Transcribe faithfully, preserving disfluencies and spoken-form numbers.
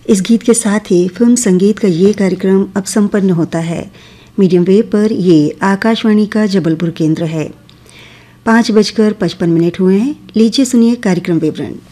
इस गीत के साथ ही फिल्म संगीत का ये कार्यक्रम अब संपन्न होता है। मीडियम वेव पर ये आकाशवाणी का जबलपुर केंद्र है। पाँच बजकर पचपन मिनट हुए हैं। लीजिए सुनिए कार्यक्रम विवरण।